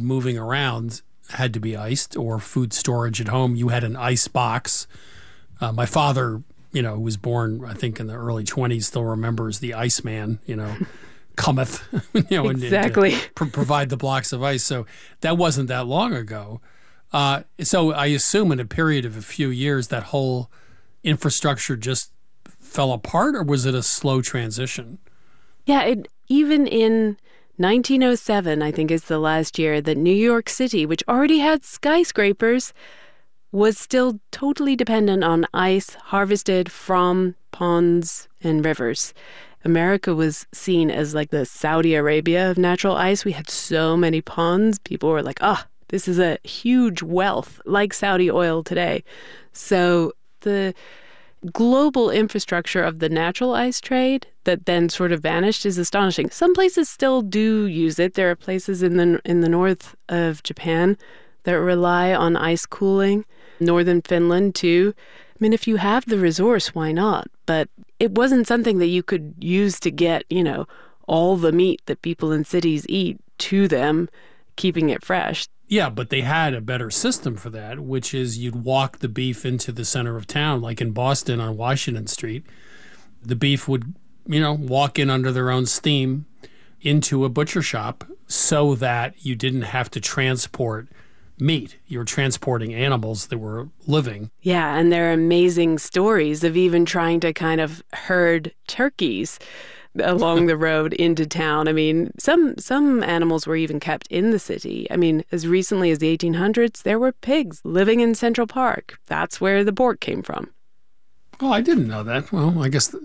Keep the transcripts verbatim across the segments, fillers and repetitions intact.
moving around had to be iced, or food storage at home. You had an ice box. Uh, my father, you know, who was born, I think, in the early twenties, still remembers the Iceman, you know, cometh, you know, exactly. and, and pr- provide the blocks of ice. So that wasn't that long ago. Uh, so I assume in a period of a few years, that whole infrastructure just fell apart, or was it a slow transition? Yeah, it, even in nineteen oh seven, I think is the last year, that New York City, which already had skyscrapers, was still totally dependent on ice harvested from ponds and rivers. America was seen as like the Saudi Arabia of natural ice. We had so many ponds. People were like, oh, this is a huge wealth, like Saudi oil today. So the global infrastructure of the natural ice trade that then sort of vanished is astonishing. Some places still do use it. There are places in the in the north of Japan that rely on ice cooling. Northern Finland, too. I mean, if you have the resource, why not? But it wasn't something that you could use to get, you know, all the meat that people in cities eat to them, keeping it fresh. Yeah, but they had a better system for that, which is you'd walk the beef into the center of town, like in Boston on Washington Street. The beef would, you know, walk in under their own steam into a butcher shop so that you didn't have to transport meat. You were transporting animals that were living. Yeah, and there are amazing stories of even trying to kind of herd turkeys along the road into town. I mean, some some animals were even kept in the city. I mean, as recently as the eighteen hundreds, there were pigs living in Central Park. That's where the pork came from. Oh, I didn't know that. Well, I guess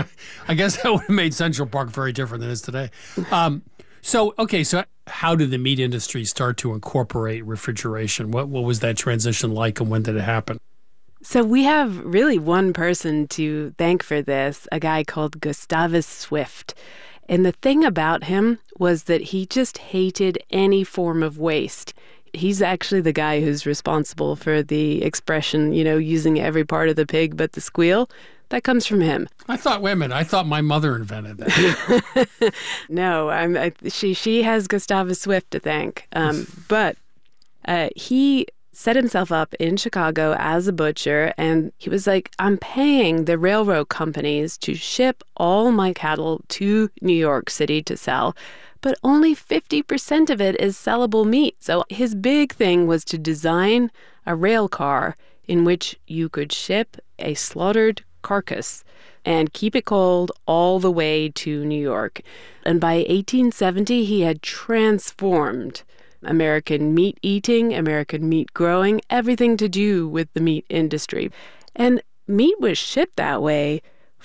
I guess that would have made Central Park very different than it is today. Um, so, okay, so how did the meat industry start to incorporate refrigeration? What what was that transition like, and when did it happen? So we have really one person to thank for this, a guy called Gustavus Swift. And the thing about him was that he just hated any form of waste. He's actually the guy who's responsible for the expression, you know, using every part of the pig but the squeal. That comes from him. I thought, wait a minute, I thought my mother invented that. No, I'm, I, she she has Gustavus Swift to thank. Um, but uh, he set himself up in Chicago as a butcher, and he was like, I'm paying the railroad companies to ship all my cattle to New York City to sell, but only fifty percent of it is sellable meat. So his big thing was to design a rail car in which you could ship a slaughtered carcass and keep it cold all the way to New York. And by eighteen seventy, he had transformed American meat eating, American meat growing, everything to do with the meat industry. And meat was shipped that way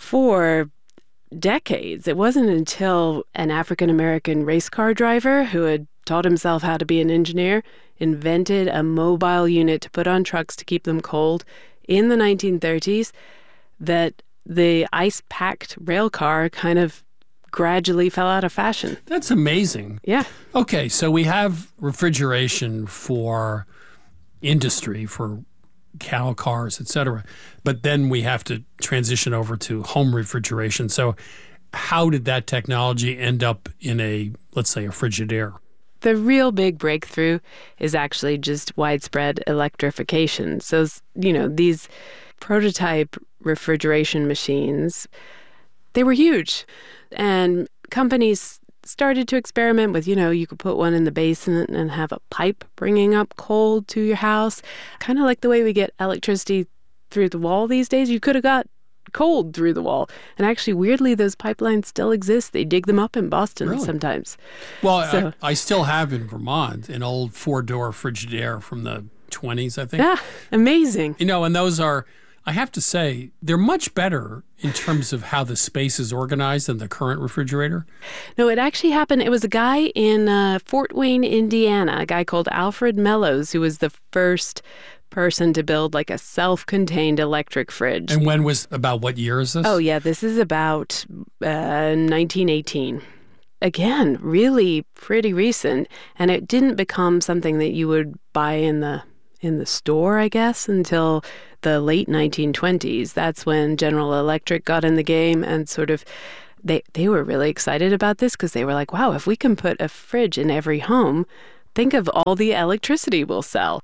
for decades. It wasn't until an African-American race car driver who had taught himself how to be an engineer invented a mobile unit to put on trucks to keep them cold in the nineteen thirties that the ice-packed rail car kind of gradually fell out of fashion. That's amazing. Yeah. Okay, so we have refrigeration for industry, for cattle cars, et cetera. But then we have to transition over to home refrigeration. So how did that technology end up in a, let's say, a Frigidaire? The real big breakthrough is actually just widespread electrification. So, you know, these prototype refrigeration machines, they were huge. And companies started to experiment with, you know, you could put one in the basement and have a pipe bringing up cold to your house. Kind of like the way we get electricity through the wall these days. You could have got cold through the wall. And actually, weirdly, those pipelines still exist. They dig them up in Boston really? sometimes. Well, so, I, I still have in Vermont an old four-door Frigidaire from the twenties, I think. Yeah, amazing. You know, and those are, I have to say, they're much better in terms of how the space is organized than the current refrigerator. No, it actually happened. It was a guy in uh, Fort Wayne, Indiana, a guy called Alfred Mellows, who was the first person to build like a self-contained electric fridge. And when was, about what year is this? Oh, yeah, this is about uh, nineteen eighteen. Again, really pretty recent. And it didn't become something that you would buy in the in the store, I guess, until the late nineteen twenties. That's when General Electric got in the game and sort of they, they were really excited about this because they were like, wow, if we can put a fridge in every home, think of all the electricity we'll sell.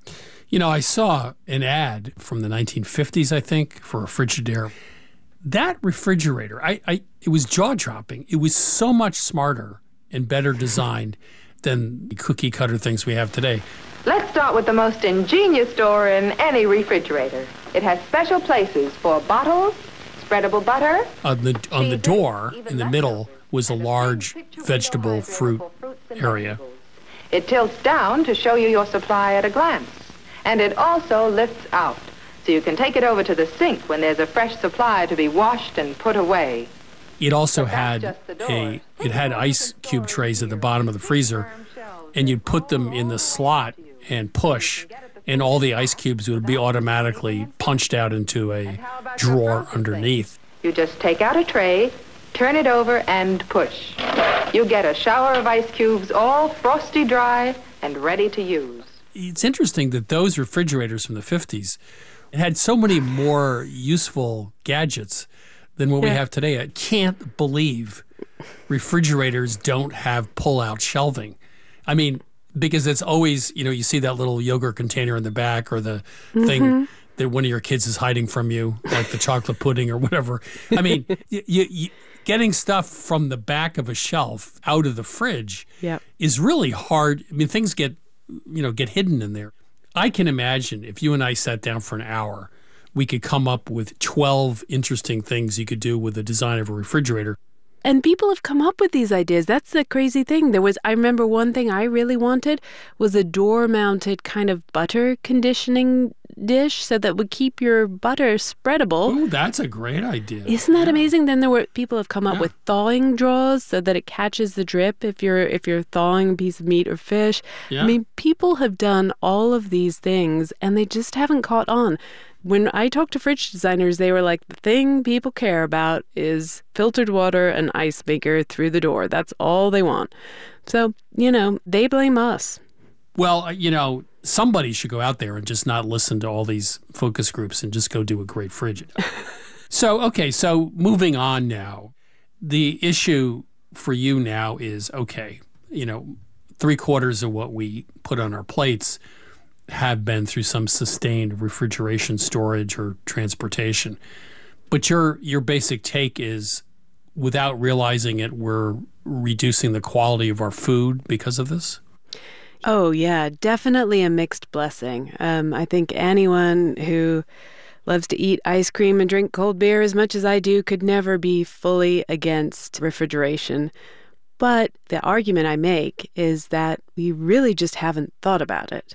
You know, I saw an ad from the nineteen fifties, I think, for a Frigidaire. That refrigerator, I, I it was jaw-dropping. It was so much smarter and better designed than the cookie-cutter things we have today. Let's start with the most ingenious door in any refrigerator. It has special places for bottles, spreadable butter. On the, on the door, in the middle, was a large vegetable fruit area. It tilts down to show you your supply at a glance. And it also lifts out, so you can take it over to the sink when there's a fresh supply to be washed and put away. It also had a it had ice cube trays at the bottom of the freezer, and you'd put them in the slot and push, and all the ice cubes would be automatically punched out into a drawer underneath. You just take out a tray, turn it over, and push. You get a shower of ice cubes, all frosty dry and ready to use. It's interesting that those refrigerators from the fifties had so many more useful gadgets than what yeah. we have today. I can't believe refrigerators don't have pull-out shelving. I mean, because it's always, you know, you see that little yogurt container in the back or the mm-hmm. thing that one of your kids is hiding from you, like the chocolate pudding or whatever. I mean, you, you, getting stuff from the back of a shelf out of the fridge yep. is really hard. I mean, things get you know, get hidden in there. I can imagine if you and I sat down for an hour, we could come up with twelve interesting things you could do with the design of a refrigerator. And people have come up with these ideas. That's the crazy thing. There was, I remember one thing I really wanted was a door-mounted kind of butter conditioning dish so that would keep your butter spreadable. Oh, that's a great idea. Isn't that yeah. amazing? Then there were people have come up yeah. with thawing drawers so that it catches the drip if you're if you're thawing a piece of meat or fish. Yeah. I mean, people have done all of these things and they just haven't caught on. When I talked to fridge designers, they were like, the thing people care about is filtered water and ice maker through the door. That's all they want. So, you know, they blame us. Well, you know, somebody should go out there and just not listen to all these focus groups and just go do a great fridge. So, okay, so moving on now. The issue for you now is, okay, you know, three quarters of what we put on our plates have been through some sustained refrigeration, storage, or transportation. But your your basic take is, without realizing it, we're reducing the quality of our food because of this? Oh, yeah, definitely a mixed blessing. Um, I think anyone who loves to eat ice cream and drink cold beer as much as I do could never be fully against refrigeration. But the argument I make is that we really just haven't thought about it.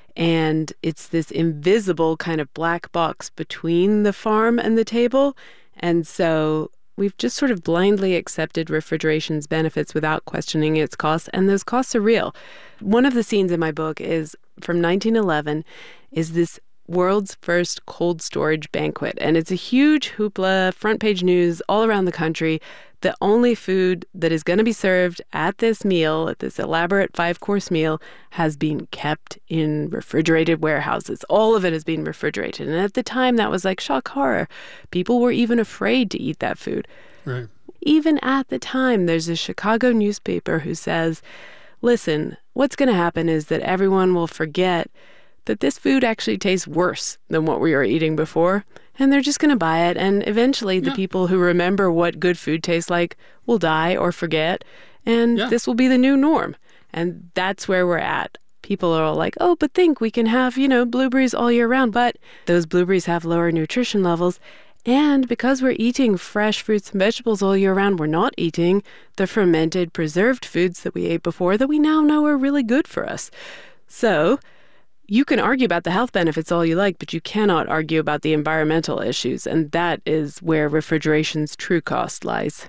And it's this invisible kind of black box between the farm and the table. And so we've just sort of blindly accepted refrigeration's benefits without questioning its costs. And those costs are real. One of the scenes in my book is from nineteen eleven, is this world's first cold storage banquet. And it's a huge hoopla, front page news all around the country. The only food that is going to be served at this meal, at this elaborate five-course meal, has been kept in refrigerated warehouses. All of it has been refrigerated. And at the time, that was like shock horror. People were even afraid to eat that food. Right. Even at the time, there's a Chicago newspaper who says, listen, what's going to happen is that everyone will forget that this food actually tastes worse than what we were eating before, and they're just going to buy it. And eventually the yeah. people who remember what good food tastes like will die or forget, and yeah. this will be the new norm. And that's where we're at. People are all like, oh, but think we can have, you know, blueberries all year round. But those blueberries have lower nutrition levels. And because we're eating fresh fruits and vegetables all year round, we're not eating the fermented, preserved foods that we ate before that we now know are really good for us. So you can argue about the health benefits all you like, but you cannot argue about the environmental issues. And that is where refrigeration's true cost lies.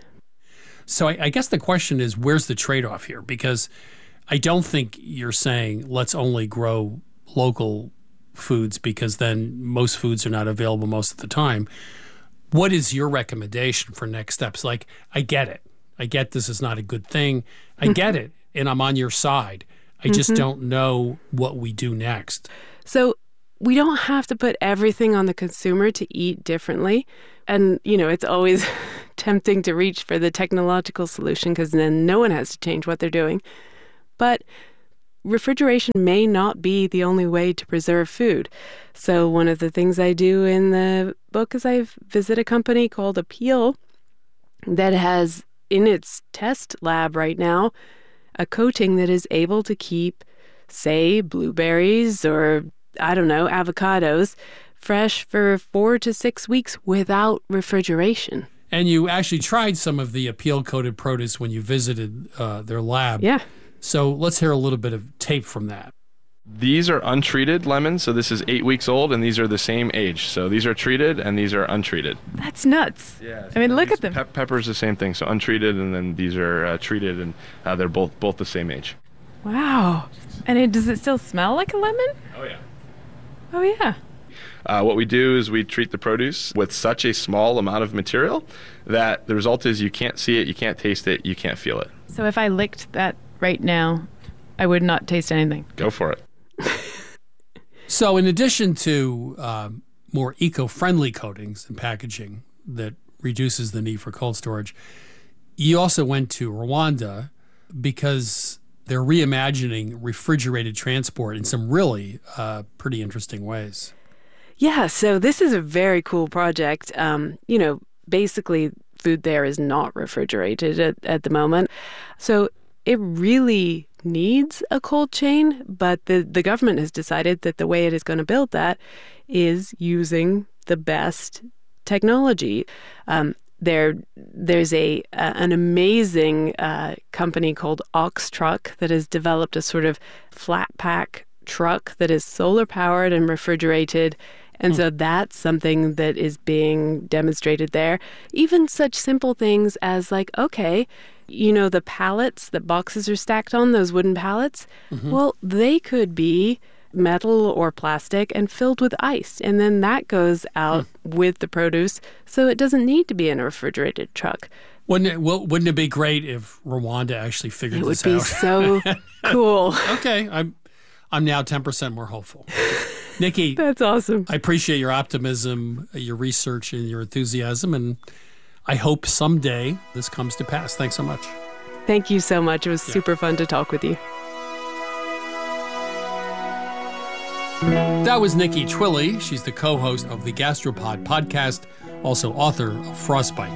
So I, I guess the question is, where's the trade-off here? Because I don't think you're saying let's only grow local foods because then most foods are not available most of the time. What is your recommendation for next steps? Like, I get it. I get this is not a good thing. I get it. And I'm on your side. I just mm-hmm. don't know what we do next. So we don't have to put everything on the consumer to eat differently. And, you know, it's always tempting to reach for the technological solution because then no one has to change what they're doing. But refrigeration may not be the only way to preserve food. So one of the things I do in the book is I visit a company called Apeel that has in its test lab right now a coating that is able to keep, say, blueberries or, I don't know, avocados fresh for four to six weeks without refrigeration. And you actually tried some of the Apeel-coated produce when you visited uh, their lab. Yeah. So let's hear a little bit of tape from that. These are untreated lemons, so this is eight weeks old, and these are the same age. So these are treated, and these are untreated. That's nuts. Yeah. I mean, look these at them. Pe- pepper's the same thing, so untreated, and then these are uh, treated, and uh, they're both both the same age. Wow. And it, does it still smell like a lemon? Oh, yeah. Oh, yeah. Uh, what we do is we treat the produce with such a small amount of material that the result is you can't see it, you can't taste it, you can't feel it. So if I licked that right now, I would not taste anything. Go for it. So in addition to um, more eco-friendly coatings and packaging that reduces the need for cold storage, you also went to Rwanda because they're reimagining refrigerated transport in some really uh, pretty interesting ways. Yeah, so this is a very cool project. Um, you know, basically food there is not refrigerated at, at the moment. So it really needs a cold chain, but the, the government has decided that the way it is going to build that is using the best technology. Um, there, there's a uh, an amazing uh, company called Ox Truck that has developed a sort of flat pack truck that is solar powered and refrigerated. And so that's something that is being demonstrated there. Even such simple things as like, okay, you know, the pallets that boxes are stacked on, those wooden pallets, mm-hmm. well, they could be metal or plastic and filled with ice. And then that goes out mm. with the produce. So it doesn't need to be in a refrigerated truck. Wouldn't it, well, wouldn't it be great if Rwanda actually figured it this out? It would be so cool. Okay, I'm I'm now ten percent more hopeful. Nikki, that's awesome. I appreciate your optimism, your research, and your enthusiasm, and I hope someday this comes to pass. Thanks so much. Thank you so much. It was yeah. super fun to talk with you. That was Nikki Twilley. She's the co-host of the Gastropod podcast, also author of Frostbite.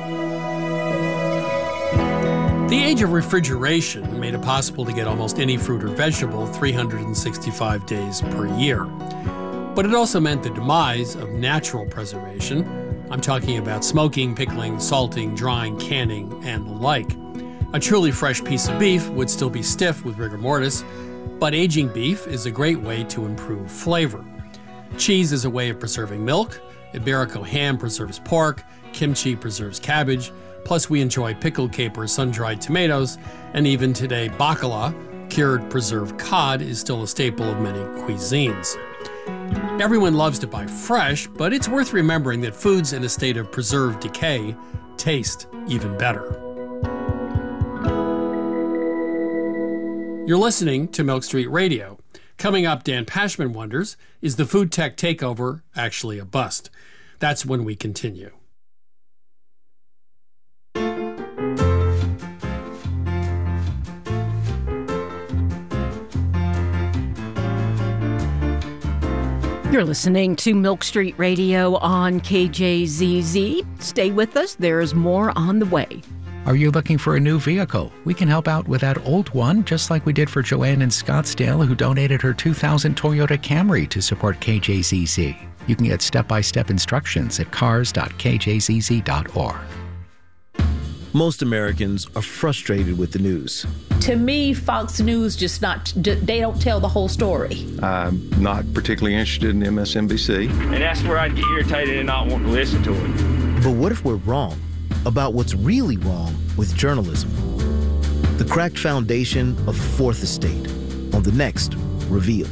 The age of refrigeration made it possible to get almost any fruit or vegetable three hundred sixty-five days per year. But it also meant the demise of natural preservation. I'm talking about smoking, pickling, salting, drying, canning, and the like. A truly fresh piece of beef would still be stiff with rigor mortis, but aging beef is a great way to improve flavor. Cheese is a way of preserving milk. Iberico ham preserves pork. Kimchi preserves cabbage. Plus, we enjoy pickled capers, sun-dried tomatoes, and even today, bacala, cured preserved cod, is still a staple of many cuisines. Everyone loves to buy fresh, but it's worth remembering that foods in a state of preserved decay taste even better. You're listening to Milk Street Radio. Coming up, Dan Pashman wonders, is the food tech takeover actually a bust? That's when we continue. You're listening to Milk Street Radio on K J Z Z. Stay with us. There's more on the way. Are you looking for a new vehicle? We can help out with that old one, just like we did for Joanne in Scottsdale, who donated her two thousand Toyota Camry to support K J Z Z. You can get step-by-step instructions at cars dot k j z z dot org. Most Americans are frustrated with the news. To me, Fox News just not, they don't tell the whole story. I'm not particularly interested in M S N B C. And that's where I'd get irritated and not want to listen to it. But what if we're wrong about what's really wrong with journalism? The cracked foundation of the Fourth Estate on the next Reveal.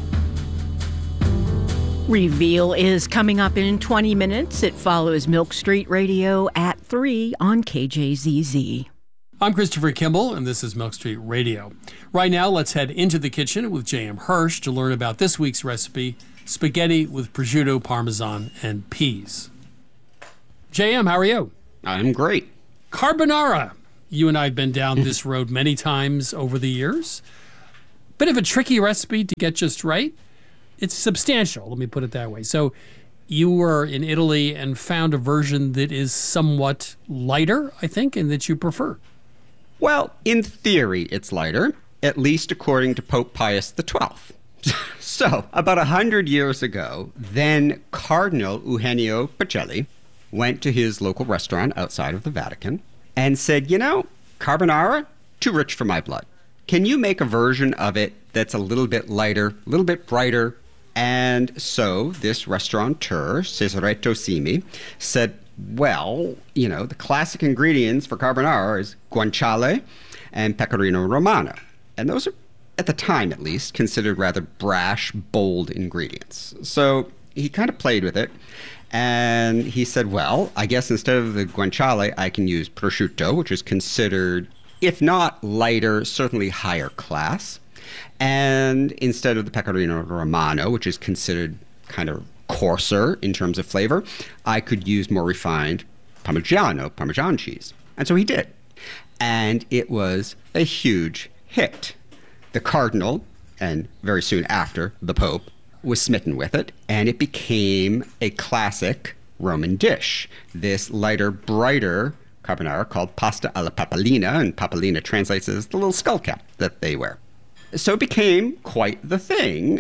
Reveal is coming up in twenty minutes. It follows Milk Street Radio at three on K J Z Z. I'm Christopher Kimball, and this is Milk Street Radio. Right now, let's head into the kitchen with J M Hirsch to learn about this week's recipe, spaghetti with prosciutto, parmesan, and peas. J M, how are you? I'm great. Carbonara. You and I have been down this road many times over the years. bit of a tricky recipe to get just right. It's substantial, let me put it that way. So you were in Italy and found a version that is somewhat lighter, I think, and that you prefer. Well, in theory, it's lighter, at least according to Pope Pius the twelfth. So, about a hundred years ago, then Cardinal Eugenio Pacelli went to his local restaurant outside of the Vatican and said, you know, carbonara, too rich for my blood. Can you make a version of it that's a little bit lighter, a little bit brighter? And so this restaurateur, Cesaretto Simi, said, well, you know, the classic ingredients for carbonara is guanciale and pecorino romano. And those are, at the time at least, considered rather brash, bold ingredients. So he kind of played with it. And he said, well, I guess instead of the guanciale, I can use prosciutto, which is considered, if not lighter, certainly higher class. And instead of the pecorino romano, which is considered kind of coarser in terms of flavor, I could use more refined Parmigiano, Parmesan cheese. And so he did. And it was a huge hit. The cardinal, and very soon after, the Pope, was smitten with it, and it became a classic Roman dish. This lighter, brighter carbonara called pasta alla papalina, and papalina translates as the little skull cap that they wear. So it became quite the thing,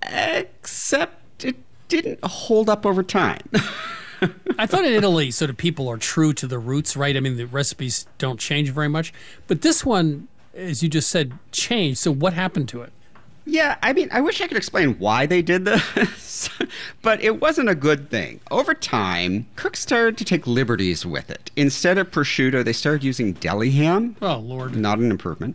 except it didn't hold up over time. I thought in Italy, sort of people are true to the roots, right? I mean, the recipes don't change very much. But this one, as you just said, changed. So what happened to it? Yeah, I mean, I wish I could explain why they did this, but it wasn't a good thing. Over time, cooks started to take liberties with it. Instead of prosciutto, they started using deli ham. Oh, Lord. Not an improvement.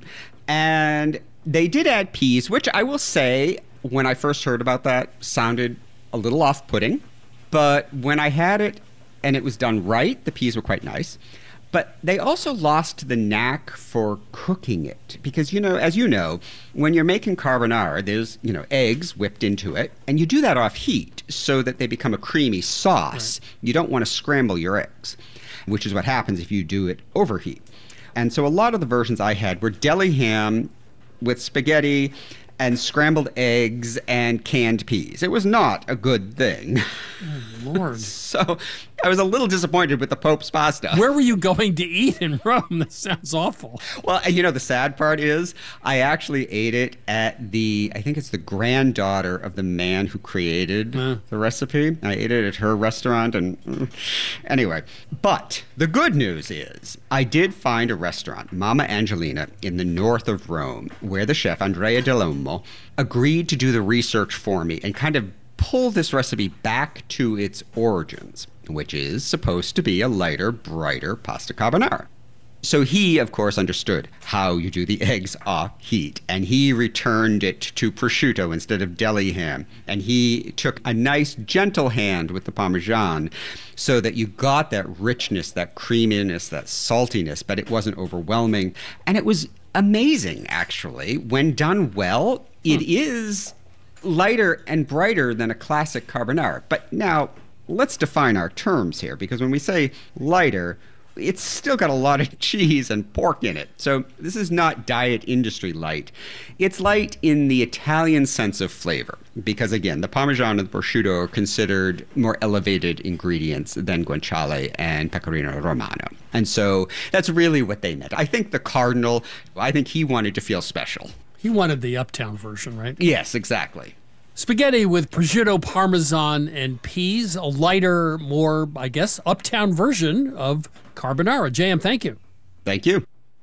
And they did add peas, which I will say, when I first heard about that, sounded a little off-putting. But when I had it and it was done right, the peas were quite nice. But they also lost the knack for cooking it. Because, you know, as you know, when you're making carbonara, there's, you know, eggs whipped into it. And you do that off heat so that they become a creamy sauce. Right. You don't want to scramble your eggs, which is what happens if you do it overheat. And so a lot of the versions I had were deli ham with spaghetti and scrambled eggs and canned peas. It was not a good thing. Oh, Lord. So I was a little disappointed with the Pope's pasta. Where were you going to eat in Rome? That sounds awful. Well, you know, the sad part is I actually ate it at the, I think it's the granddaughter of the man who created uh. the recipe. I ate it at her restaurant and mm, anyway. But the good news is I did find a restaurant, Mama Angelina, in the north of Rome, where the chef, Andrea Dell'Olmo, agreed to do the research for me and kind of pull this recipe back to its origins, which is supposed to be a lighter, brighter pasta carbonara. So he, of course, understood how you do the eggs off heat, and he returned it to prosciutto instead of deli ham, and he took a nice, gentle hand with the Parmesan so that you got that richness, that creaminess, that saltiness, but it wasn't overwhelming. And it was amazing, actually. When done well, it is lighter and brighter than a classic carbonara. But now, let's define our terms here, because when we say lighter, it's still got a lot of cheese and pork in it. So this is not diet industry light. It's light in the Italian sense of flavor, because again, the Parmesan and the prosciutto are considered more elevated ingredients than guanciale and pecorino romano. And so that's really what they meant. I think the cardinal, I think he wanted to feel special. He wanted the uptown version, right? Yes, exactly. Spaghetti with prosciutto, Parmesan, and peas, a lighter, more, I guess, uptown version of carbonara. J M, thank you. Thank you.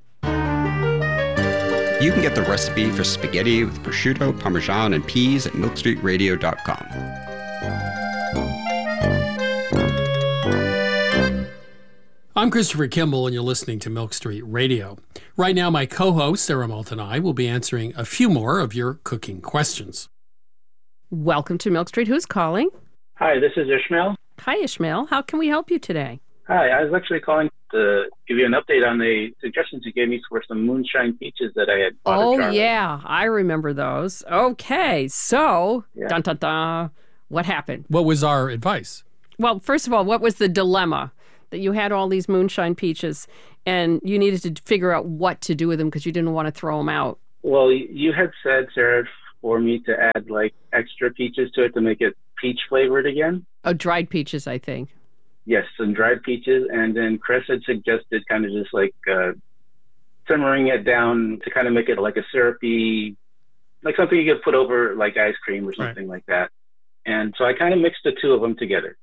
You can get the recipe for spaghetti with prosciutto, Parmesan, and peas at milk street radio dot com. I'm Christopher Kimball, and you're listening to Milk Street Radio. Right now, my co-host, Sarah Malt, and I will be answering a few more of your cooking questions. Welcome to Milk Street. Who's calling? Hi, this is Ishmael. Hi, Ishmael. How can we help you today? Hi, I was actually calling to give you an update on the suggestions you gave me for some moonshine peaches that I had bought. Oh, yeah. I remember those. Okay. So, yeah. dun, dun, dun, what happened? What was our advice? Well, first of all, what was the dilemma? That you had all these moonshine peaches and you needed to figure out what to do with them because you didn't want to throw them out Well, you had said, Sarah, for me to add like extra peaches to it to make it peach flavored again. Oh, dried peaches, I think. Yes, some dried peaches. And then Chris had suggested kind of just like uh, simmering it down to kind of make it like a syrupy, like something you could put over like ice cream or something right. like that. And so I kind of mixed the two of them together.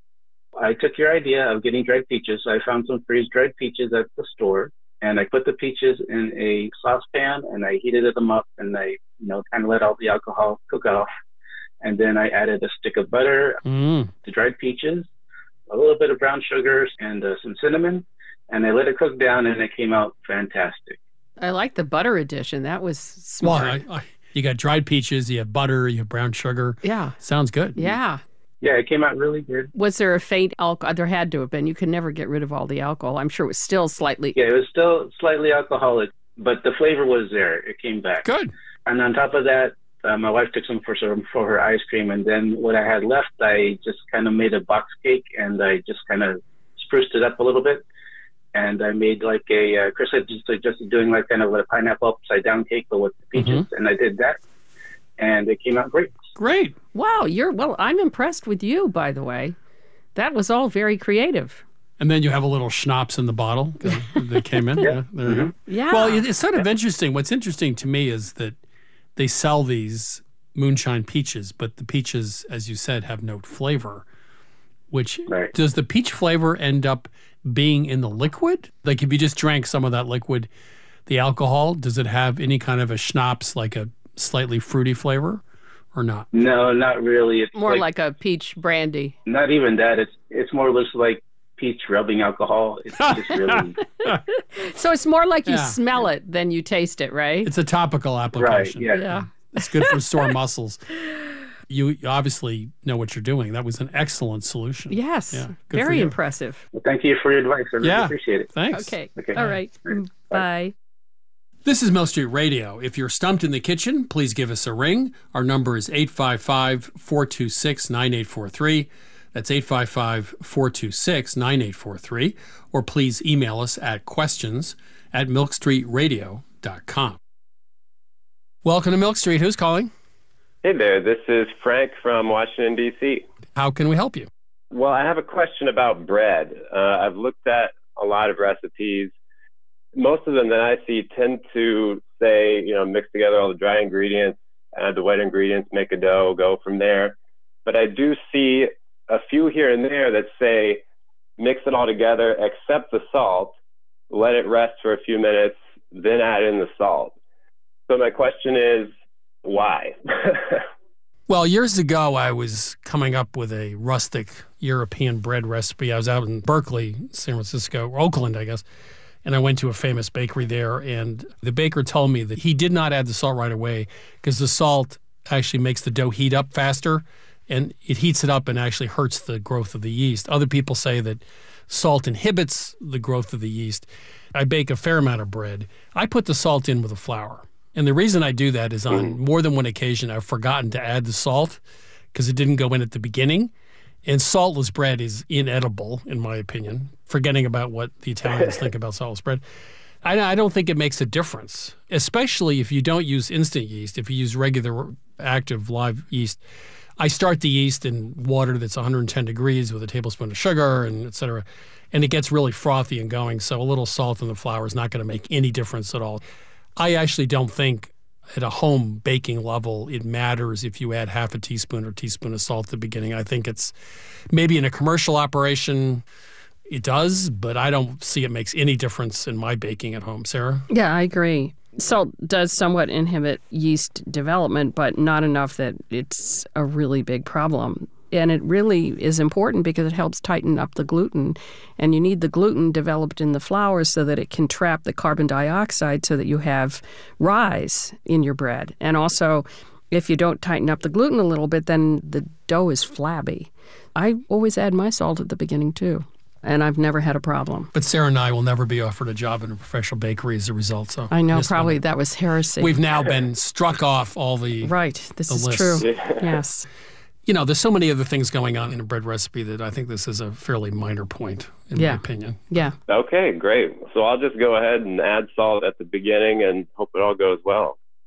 I took your idea of getting dried peaches. So I found some freeze-dried peaches at the store, and I put the peaches in a saucepan, and I heated them up, and I, you know, kind of let all the alcohol cook off. And then I added a stick of butter, mm. the dried peaches, a little bit of brown sugar, and uh, some cinnamon, and I let it cook down, and it came out fantastic. I like the butter addition. That was smart. Well, I, I, you got dried peaches, you have butter, you have brown sugar. Yeah. Sounds good. Yeah. Yeah, it came out really good. Was there a faint alcohol? There had to have been. You could never get rid of all the alcohol. I'm sure it was still slightly. Yeah, it was still slightly alcoholic, but the flavor was there. It came back. Good. And on top of that, uh, my wife took some for some for her ice cream, and then what I had left, I just kind of made a box cake, and I just kind of spruced it up a little bit. And I made like a, uh, Chris had just suggested doing like kind of a pineapple upside down cake, but with the peaches, mm-hmm. and I did that, and it came out great. Great. Wow, you're, well, I'm impressed with you, by the way. That was all very creative. And then you have a little schnapps in the bottle that came in. Yeah. Yeah, there you mm-hmm. go. Yeah. Well, it's sort of interesting. What's interesting to me is that they sell these moonshine peaches, but the peaches, as you said, have no flavor. Which, right. Does the peach flavor end up being in the liquid? Like if you just drank some of that liquid, the alcohol, does it have any kind of a schnapps, like a slightly fruity flavor or not? No, not really. It's more like, like a peach brandy. Not even that. It's it's more or less like peach rubbing alcohol. It's just really... So it's more like you Yeah. smell it than you taste it, right? It's a topical application. Right, yeah. Yeah. It's good for sore muscles. You obviously know what you're doing. That was an excellent solution. Yes. Yeah, good for Very you. impressive. Well, thank you for your advice. I really Yeah. appreciate it. Thanks. Okay. Okay. All right. All right. Bye. This is Mill Street Radio. If you're stumped in the kitchen, please give us a ring. Our number is eight five five, four two six, nine eight four three. That's eight five five, four two six, nine eight four three. Or please email us at questions at milk street radio dot com. Welcome to Milk Street. Who's calling? Hey there, this is Frank from Washington, D C How can we help you? Well, I have a question about bread. Uh, I've looked at a lot of recipes. Most of them that I see tend to say, you know, mix together all the dry ingredients, add the wet ingredients, make a dough, go from there. But I do see a few here and there that say mix it all together except the salt, let it rest for a few minutes, then add in the salt. So my question is, why? Well, years ago, I was coming up with a rustic European bread recipe. I was out in Berkeley, San Francisco, Oakland, I guess, and I went to a famous bakery there, and the baker told me that he did not add the salt right away because the salt actually makes the dough heat up faster, and it heats it up and actually hurts the growth of the yeast. Other people say that salt inhibits the growth of the yeast. I bake a fair amount of bread. I put the salt in with the flour. And the reason I do that is on more than one occasion, I've forgotten to add the salt because it didn't go in at the beginning. And saltless bread is inedible, in my opinion, forgetting about what the Italians think about saltless bread. I, I don't think it makes a difference, especially if you don't use instant yeast. If you use regular active live yeast, I start the yeast in water that's one hundred ten degrees with a tablespoon of sugar and et cetera. And it gets really frothy and going. So a little salt in the flour is not going to make any difference at all. I actually don't think at a home baking level it matters if you add half a teaspoon or teaspoon of salt at the beginning. I think it's maybe in a commercial operation it does, but I don't see it makes any difference in my baking at home. Sarah? Yeah, I agree. Salt does somewhat inhibit yeast development, but not enough that it's a really big problem. And it really is important because it helps tighten up the gluten. And you need the gluten developed in the flour so that it can trap the carbon dioxide so that you have rise in your bread. And also, if you don't tighten up the gluten a little bit, then the dough is flabby. I always add my salt at the beginning, too. And I've never had a problem. But Sarah and I will never be offered a job in a professional bakery as a result. So I know, probably one. That was heresy. We've now been struck off all the Right, this the is lists. true. Yes. You know, there's so many other things going on in a bread recipe that I think this is a fairly minor point, in yeah. my opinion. Yeah. Okay, great. So I'll just go ahead and add salt at the beginning and hope it all goes well.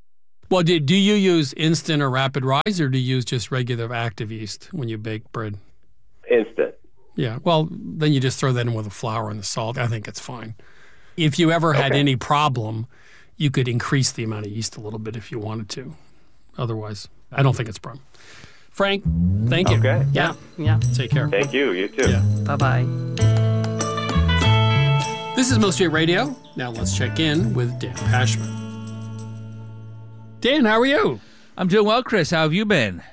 Well, do, do you use instant or rapid rise, or do you use just regular active yeast when you bake bread? Instant. Yeah, well, then you just throw that in with the flour and the salt. I think it's fine. If you ever had Okay. any problem, you could increase the amount of yeast a little bit if you wanted to. Otherwise, I don't think it's a problem. Frank, thank you. Okay. Yeah, yeah. Take care. Thank you. You too. Yeah. Bye-bye. This is Milk Street Radio. Now let's check in with Dan Pashman. Dan, how are you? I'm doing well, Chris. How have you been?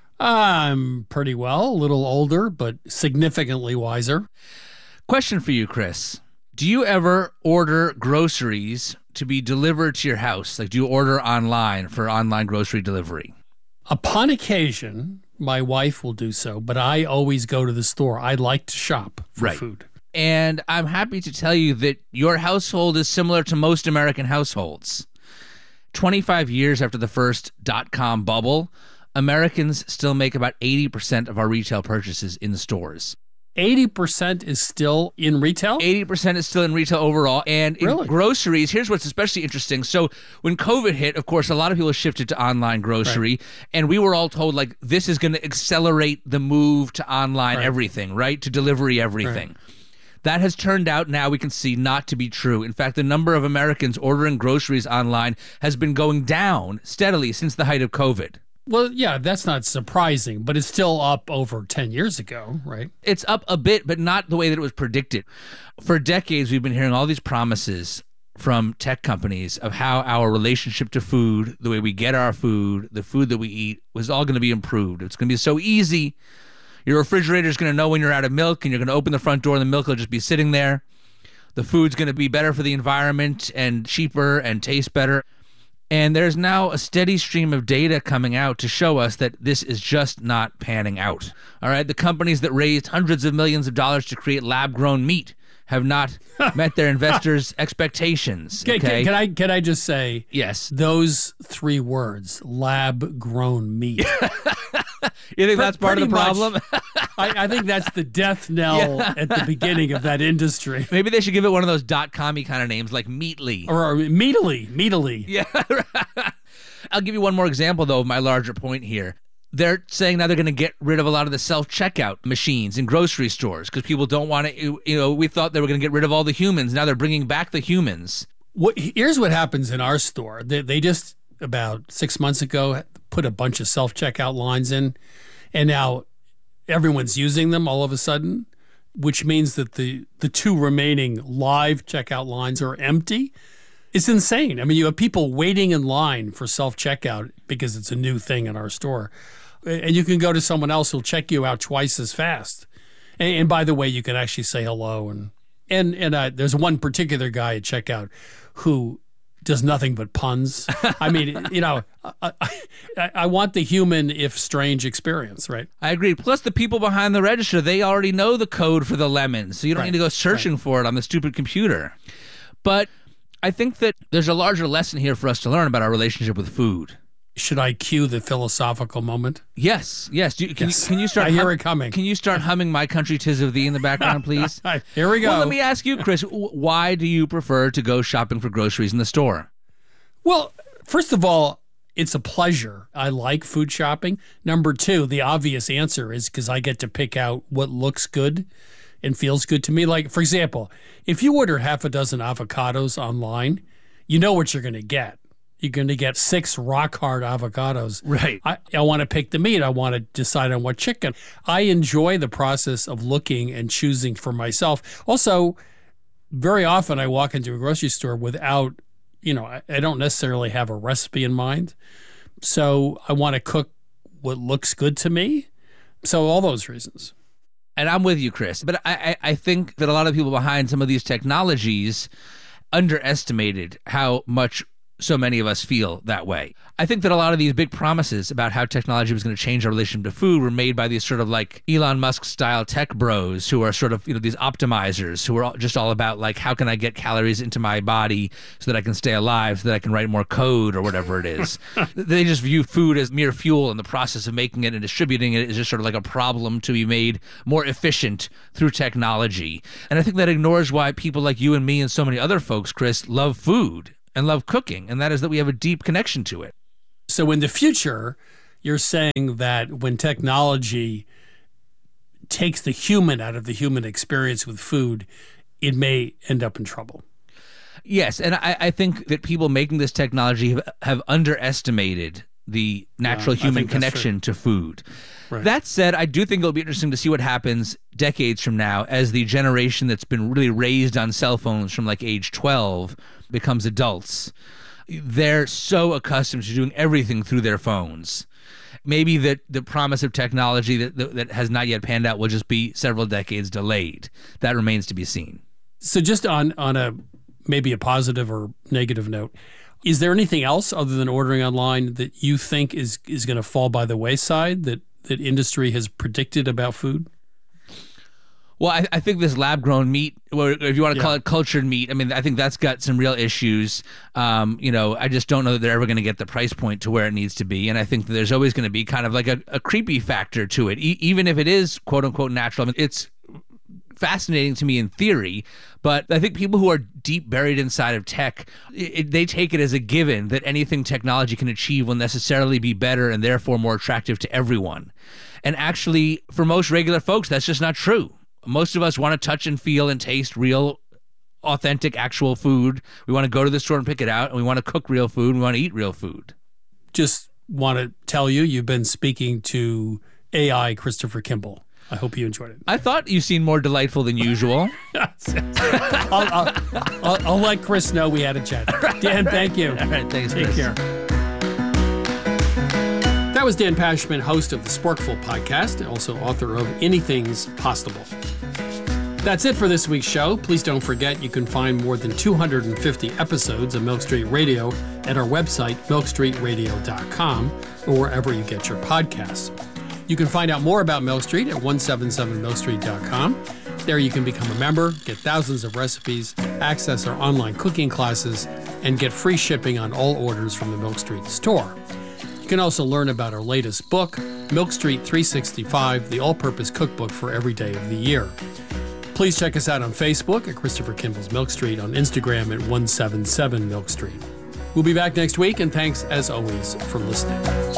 I'm pretty well. A little older, but significantly wiser. Question for you, Chris. Do you ever order groceries to be delivered to your house? Like, do you order online for online grocery delivery? Upon occasion, my wife will do so, but I always go to the store. I like to shop for Right. food. And I'm happy to tell you that your household is similar to most American households. twenty-five years after the first dot-com bubble, Americans still make about eighty percent of our retail purchases in the stores. eighty percent is still in retail? eighty percent is still in retail overall. And in Really? groceries, here's what's especially interesting. So when COVID hit, of course, a lot of people shifted to online grocery. Right. And we were all told, like, this is going to accelerate the move to online Right. everything, right? To delivery everything. Right. That has turned out now we can see not to be true. In fact, the number of Americans ordering groceries online has been going down steadily since the height of COVID. Well, yeah, that's not surprising, but it's still up over ten years ago, right? It's up a bit, but not the way that it was predicted. For decades, we've been hearing all these promises from tech companies of how our relationship to food, the way we get our food, the food that we eat, was all going to be improved. It's going to be so easy. Your refrigerator is going to know when you're out of milk, and you're going to open the front door, and the milk will just be sitting there. The food's going to be better for the environment and cheaper and taste better. And there's now a steady stream of data coming out to show us that this is just not panning out. All right, the companies that raised hundreds of millions of dollars to create lab-grown meat have not met their investors' expectations. Can, Okay, can, can I can I just say yes, those three words, lab-grown meat. You think that's part of the Pretty problem? much. I, I think that's the death knell Yeah. at the beginning of that industry. Maybe they should give it one of those dot-com-y kind of names like Meatly. Or, or meatily, meatily. Yeah. I'll give you one more example, though, of my larger point here. They're saying now they're going to get rid of a lot of the self-checkout machines in grocery stores because people don't want to, you know, we thought they were going to get rid of all the humans. Now they're bringing back the humans. What, here's what happens in our store. They, they just, about six months ago, put a bunch of self-checkout lines in, and now everyone's using them all of a sudden, which means that the, the two remaining live checkout lines are empty. It's insane. I mean, you have people waiting in line for self-checkout because it's a new thing in our store. And you can go to someone else who'll check you out twice as fast. And, and by the way, you can actually say hello. And and and uh, there's one particular guy at checkout who does nothing but puns. I mean, you know, I, I, I want the human, if strange, experience, right? I agree. Plus, the people behind the register, they already know the code for the lemons, so you don't Right. need to go searching Right. for it on the stupid computer. But I think that there's a larger lesson here for us to learn about our relationship with food. Should I cue the philosophical moment? Yes, yes. Do you, can, Yes. You, can you start? I hear hum- it coming. Can you start humming "My Country 'Tis of Thee" in the background, please? Here we go. Well, let me ask you, Chris. w- Why do you prefer to go shopping for groceries in the store? Well, first of all, it's a pleasure. I like food shopping. Number two, the obvious answer is because I get to pick out what looks good and feels good to me. Like, for example, if you order half a dozen avocados online, you know what you're going to get. You're going to get six rock-hard avocados. Right. I, I want to pick the meat. I want to decide on what chicken. I enjoy the process of looking and choosing for myself. Also, very often I walk into a grocery store without, you know, I, I don't necessarily have a recipe in mind. So I want to cook what looks good to me. So all those reasons. And I'm with you, Chris. But I, I, I think that a lot of people behind some of these technologies underestimated how much so many of us feel that way. I think that a lot of these big promises about how technology was going to change our relationship to food were made by these sort of like Elon Musk style tech bros who are sort of, you know, these optimizers who are all, just all about like, how can I get calories into my body so that I can stay alive, so that I can write more code or whatever it is. They just view food as mere fuel, and the process of making it and distributing it is just sort of like a problem to be made more efficient through technology. And I think that ignores why people like you and me and so many other folks, Chris, love food and love cooking, and that is that we have a deep connection to it. So in the future, you're saying that when technology takes the human out of the human experience with food, it may end up in trouble. Yes, and I, I think that people making this technology have, have underestimated the natural Yeah, I human think that's connection to food. Right. That said, I do think it'll be interesting to see what happens decades from now as the generation that's been really raised on cell phones from like age twelve becomes adults. They're so accustomed to doing everything through their phones. Maybe that the promise of technology that, that that has not yet panned out will just be several decades delayed. That remains to be seen. So just on, on a maybe a positive or negative note, is there anything else other than ordering online that you think is, is going to fall by the wayside that, that industry has predicted about food? Well, I, I think this lab-grown meat, or if you want to call Yeah. it cultured meat, I mean, I think that's got some real issues. Um, you know, I just don't know that they're ever going to get the price point to where it needs to be. And I think that there's always going to be kind of like a, a creepy factor to it, e- even if it is quote-unquote natural. I mean, it's fascinating to me in theory, but I think people who are deep buried inside of tech, it, they take it as a given that anything technology can achieve will necessarily be better and therefore more attractive to everyone. And actually, for most regular folks, that's just not true. Most of us want to touch and feel and taste real, authentic, actual food. We want to go to the store and pick it out, and we want to cook real food, and we want to eat real food. Just want to tell you, you've been speaking to A I Christopher Kimball. I hope you enjoyed it. I thought you seemed more delightful than usual. I'll, I'll, I'll, I'll let Chris know we had a chat. Dan, thank you. All right, thanks, Take Chris. care. That was Dan Pashman, host of the Sporkful podcast, and also author of Anything's Possible. That's it for this week's show. Please don't forget you can find more than two hundred fifty episodes of Milk Street Radio at our website, milk street radio dot com, or wherever you get your podcasts. You can find out more about Milk Street at one seventy-seven milk street dot com. There you can become a member, get thousands of recipes, access our online cooking classes, and get free shipping on all orders from the Milk Street store. You can also learn about our latest book, Milk Street three sixty-five, the all-purpose cookbook for every day of the year. Please check us out on Facebook at Christopher Kimball's Milk Street, on Instagram at one seventy-seven milk street. We'll be back next week, and thanks, as always, for listening.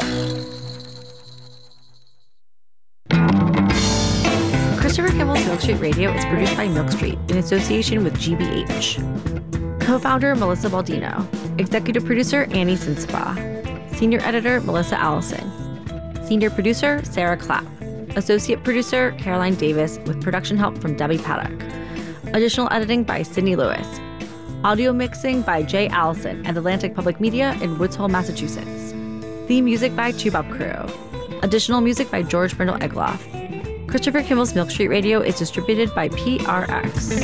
Christopher Kimball's Milk Street Radio is produced by Milk Street in association with G B H. Co-founder Melissa Baldino. Executive producer Annie Sinspa. Senior editor Melissa Allison. Senior producer Sarah Clapp. Associate producer Caroline Davis with production help from Debbie Paddock. Additional editing by Sydney Lewis. Audio mixing by Jay Allison at Atlantic Public Media in Woods Hole, Massachusetts. Theme music by Tubop Crew. Additional music by George Brindle Egloff. Christopher Kimball's Milk Street Radio is distributed by P R X.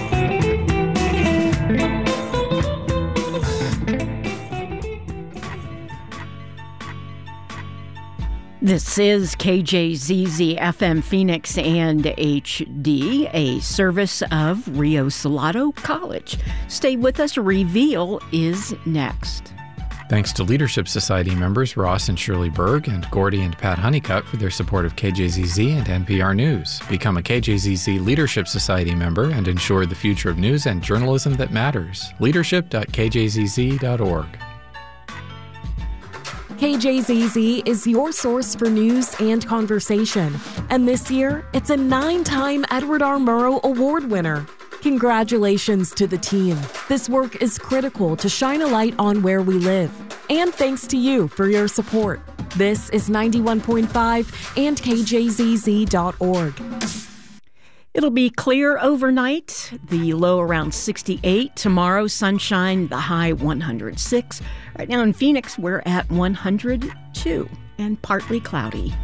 This is K J Z Z F M Phoenix and H D, a service of Rio Salado College. Stay with us. Reveal is next. Thanks to Leadership Society members Ross and Shirley Berg and Gordy and Pat Honeycutt for their support of K J Z Z and N P R News. Become a K J Z Z Leadership Society member and ensure the future of news and journalism that matters. leadership dot k j z z dot org. K J Z Z is your source for news and conversation. And this year, it's a nine-time Edward R. Murrow Award winner. Congratulations to the team. This work is critical to shine a light on where we live. And thanks to you for your support. This is ninety-one point five and k j z z dot org. It'll be clear overnight, the low around sixty-eight. Tomorrow, sunshine, the high one hundred six. Right now in Phoenix, we're at one hundred two and partly cloudy.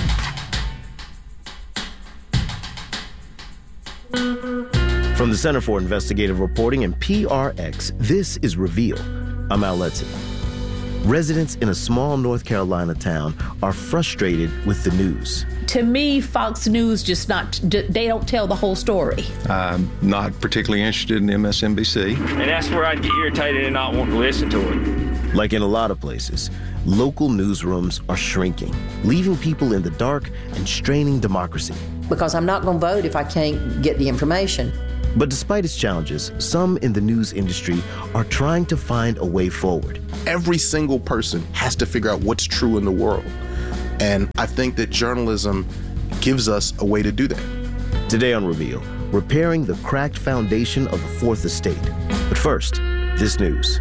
From the Center for Investigative Reporting and P R X, this is Reveal. I'm Al Letson. Residents in a small North Carolina town are frustrated with the news. To me, Fox News just not, they don't tell the whole story. I'm not particularly interested in M S N B C. And that's where I get irritated and not want to listen to it. Like in a lot of places, local newsrooms are shrinking, leaving people in the dark and straining democracy. Because I'm not going to vote if I can't get the information. But despite its challenges, some in the news industry are trying to find a way forward. Every single person has to figure out what's true in the world. And I think that journalism gives us a way to do that. Today on Reveal, repairing the cracked foundation of the Fourth Estate. But first, this news.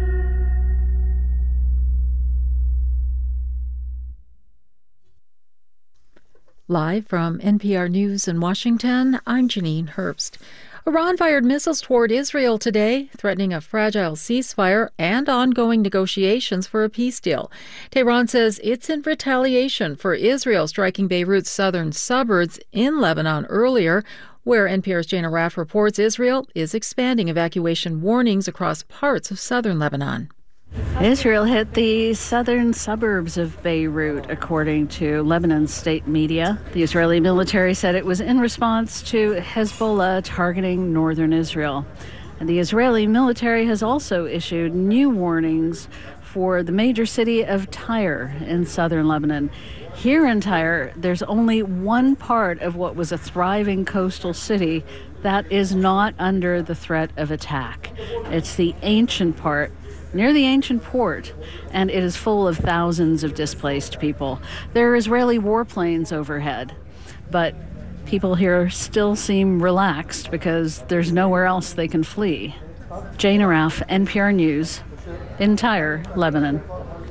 Live from N P R News in Washington, I'm Janine Herbst. Iran fired missiles toward Israel today, threatening a fragile ceasefire and ongoing negotiations for a peace deal. Tehran says it's in retaliation for Israel striking Beirut's southern suburbs in Lebanon earlier, where N P R's Jana Raff reports Israel is expanding evacuation warnings across parts of southern Lebanon. Israel hit the southern suburbs of Beirut, according to Lebanon's state media. The Israeli military said it was in response to Hezbollah targeting northern Israel. And the Israeli military has also issued new warnings for the major city of Tyre in southern Lebanon. Here in Tyre, there's only one part of what was a thriving coastal city that is not under the threat of attack. It's the ancient part, near the ancient port, and it is full of thousands of displaced people. There are Israeli warplanes overhead, but people here still seem relaxed because there's nowhere else they can flee. Jana Raff, N P R News, in Tyre, Lebanon.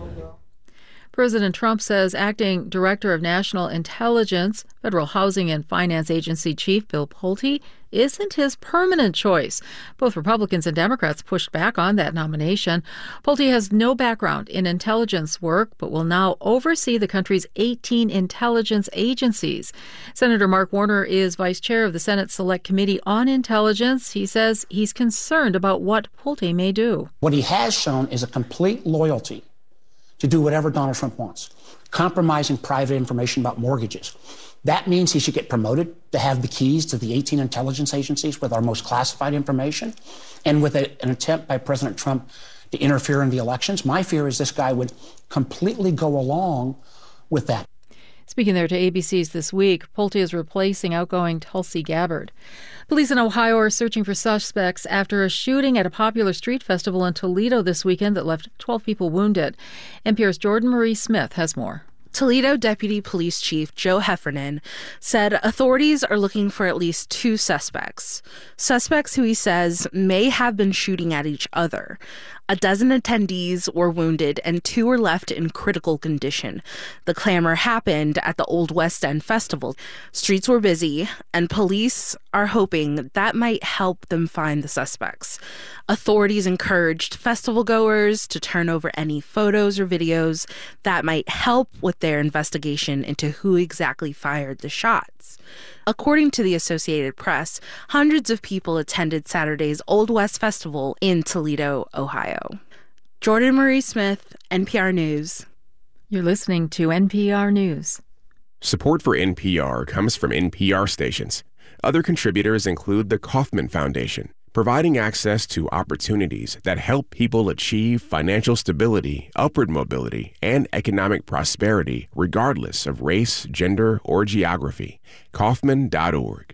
President Trump says acting Director of National Intelligence, Federal Housing and Finance Agency Chief Bill Pulte, isn't his permanent choice. Both Republicans and Democrats pushed back on that nomination. Pulte has no background in intelligence work, but will now oversee the country's eighteen intelligence agencies. Senator Mark Warner is vice chair of the Senate Select Committee on Intelligence. He says he's concerned about what Pulte may do. What he has shown is a complete loyalty to do whatever Donald Trump wants, compromising private information about mortgages. That means he should get promoted to have the keys to the eighteen intelligence agencies with our most classified information, and with a, an attempt by President Trump to interfere in the elections. My fear is this guy would completely go along with that. Speaking there to A B C's This Week, Pulte is replacing outgoing Tulsi Gabbard. Police in Ohio are searching for suspects after a shooting at a popular street festival in Toledo this weekend that left twelve people wounded. N P R's Jordan Marie Smith has more. Toledo Deputy Police Chief Joe Heffernan said authorities are looking for at least two suspects. Suspects who he says may have been shooting at each other. A dozen attendees were wounded and two were left in critical condition. The clamor happened at the Old West End Festival. Streets were busy, and police are hoping that might help them find the suspects. Authorities encouraged festival goers to turn over any photos or videos that might help with their investigation into who exactly fired the shots. According to the Associated Press, hundreds of people attended Saturday's Old West Festival in Toledo, Ohio. Jordan Marie Smith, N P R News. You're listening to N P R News. Support for N P R comes from N P R stations. Other contributors include the Kauffman Foundation, providing access to opportunities that help people achieve financial stability, upward mobility, and economic prosperity regardless of race, gender, or geography. Kauffman dot org.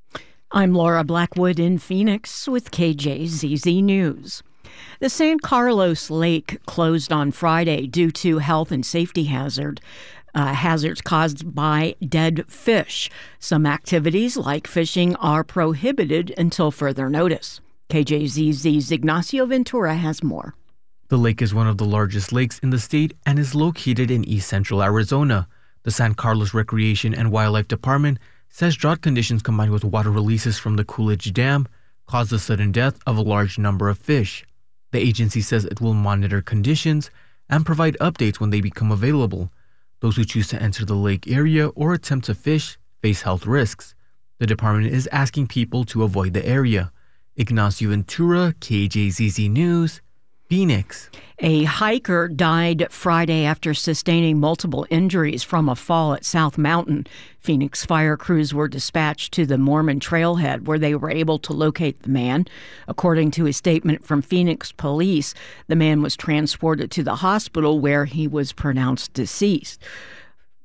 I'm Laura Blackwood in Phoenix with K J Z Z News. The San Carlos Lake closed on Friday due to health and safety hazard. Uh, hazards caused by dead fish. Some activities like fishing are prohibited until further notice. K J Z Z's Ignacio Ventura has more. The lake is one of the largest lakes in the state and is located in east central Arizona. The San Carlos Recreation and Wildlife Department says drought conditions combined with water releases from the Coolidge Dam caused the sudden death of a large number of fish. The agency says it will monitor conditions and provide updates when they become available. Those who choose to enter the lake area or attempt to fish face health risks. The department is asking people to avoid the area. Ignacio Ventura, K J Z Z News, Phoenix. A hiker died Friday after sustaining multiple injuries from a fall at South Mountain. Phoenix fire crews were dispatched to the Mormon trailhead where they were able to locate the man. According to a statement from Phoenix police, the man was transported to the hospital where he was pronounced deceased.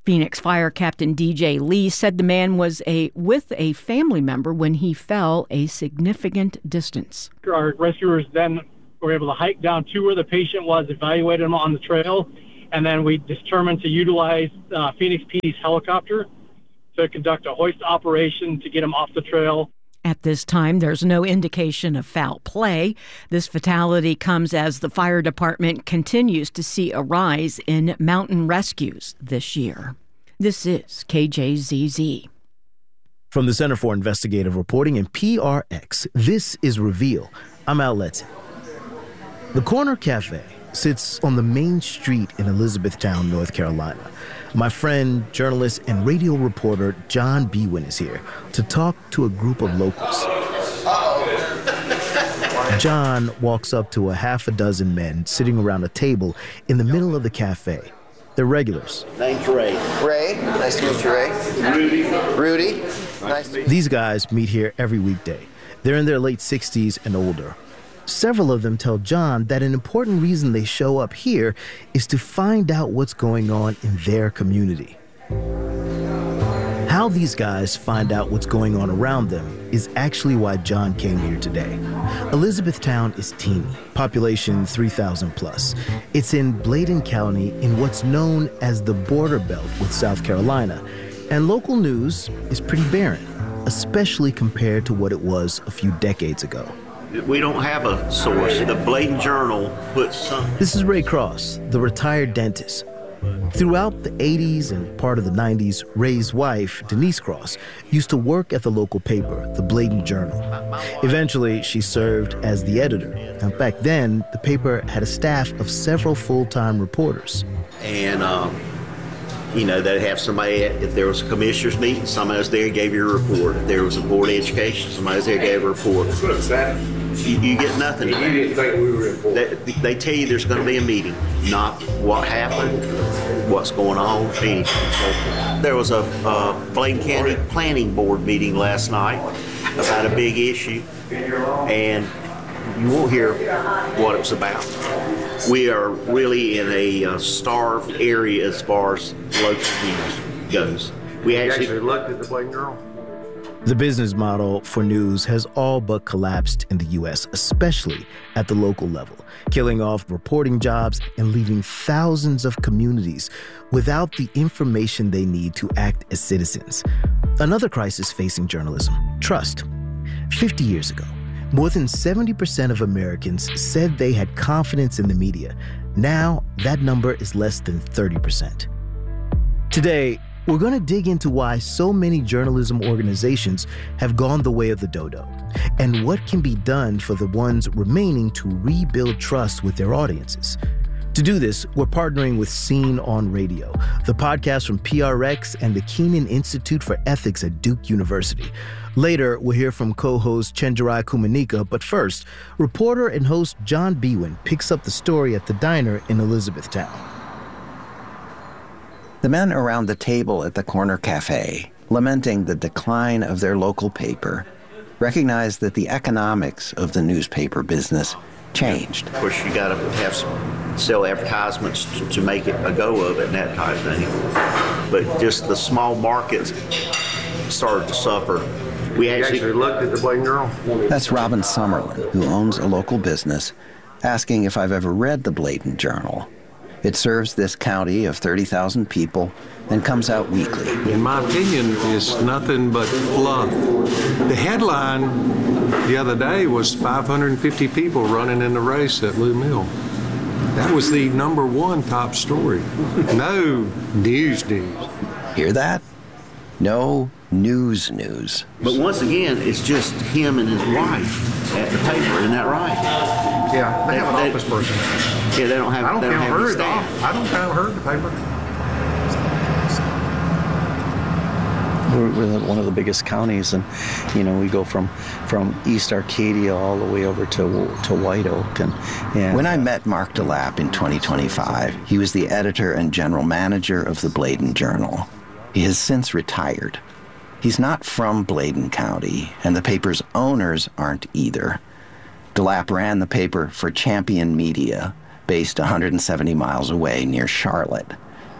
Phoenix Fire Captain D J Lee said the man was a with a family member when he fell a significant distance. Our rescuers then were able to hike down to where the patient was, evaluate him on the trail, and then we determined to utilize uh, Phoenix P D's helicopter to conduct a hoist operation to get him off the trail. At this time, there's no indication of foul play. This fatality comes as the fire department continues to see a rise in mountain rescues this year. This is K J Z Z. From the Center for Investigative Reporting and P R X, this is Reveal. I'm Al Letson. The Corner Cafe sits on the main street in Elizabethtown, North Carolina. My friend, journalist, and radio reporter John Biewen is here to talk to a group of locals. John walks up to a half a dozen men sitting around a table in the middle of the cafe. They're regulars. Name's Ray. Ray, nice to meet you, Ray. Rudy. Rudy, nice to meet you. These guys meet here every weekday. They're in their late sixties and older. Several of them tell John that an important reason they show up here is to find out what's going on in their community. How these guys find out what's going on around them is actually why John came here today. Elizabethtown is teeny, population three thousand plus. It's in Bladen County in what's known as the border belt with South Carolina. And local news is pretty barren, especially compared to what it was a few decades ago. We don't have a source. The Bladen Journal puts some. This is Ray Cross, the retired dentist. Throughout the eighties and part of the nineties, Ray's wife, Denise Cross, used to work at the local paper, the Bladen Journal. Eventually, she served as the editor. Now, back then, the paper had a staff of several full-time reporters. And, um, you know, they'd have somebody, at, if there was a commissioner's meeting, somebody was there and gave you a report. If there was a board of education, somebody was there and gave a report. You, you get nothing. You didn't think we were important. They, they tell you there's going to be a meeting, not what happened, what's going on, anything. So there was a, a Bladen County Planning Board meeting last night about a big issue, and you won't hear what it was about. We are really in a uh, starved area as far as local news goes. We actually, actually looked at the Bladen Journal. The business model for news has all but collapsed in the U S, especially at the local level, killing off reporting jobs and leaving thousands of communities without the information they need to act as citizens. Another crisis facing journalism, trust. fifty years ago, more than seventy percent of Americans said they had confidence in the media. Now, that number is less than thirty percent. Today, we're going to dig into why so many journalism organizations have gone the way of the dodo, and what can be done for the ones remaining to rebuild trust with their audiences. To do this, we're partnering with Scene on Radio, the podcast from P R X and the Kenan Institute for Ethics at Duke University. Later, we'll hear from co-host Chenjerai Kumanyika, but first, reporter and host John Biewen picks up the story at the diner in Elizabethtown. The men around the table at the Corner Cafe, lamenting the decline of their local paper, recognize that the economics of the newspaper business changed. Of course, you got to have some, sell advertisements to, to make it a go of it and that type of thing. But just the small markets started to suffer. We actually, actually looked at the Bladen Journal. That's Robin Summerlin, who owns a local business, asking if I've ever read the Bladen Journal. It serves this county of thirty thousand people and comes out weekly. In my opinion, it's nothing but fluff. The headline the other day was five hundred fifty people running in the race at Blue Mill. That was the number one top story. No news news. Hear that? No news news. But once again, it's just him and his wife at the paper, isn't that right? Yeah, they, they have an they, office person. Yeah, they don't have. I don't they don't count have her staff. I don't count her at the paper. We're, we're one of the biggest counties, and you know we go from from East Arcadia all the way over to to White Oak. And, and when I met Mark DeLapp in twenty twenty-five, he was the editor and general manager of the Bladen Journal. He has since retired. He's not from Bladen County, and the paper's owners aren't either. DeLapp ran the paper for Champion Media, based one hundred seventy miles away near Charlotte.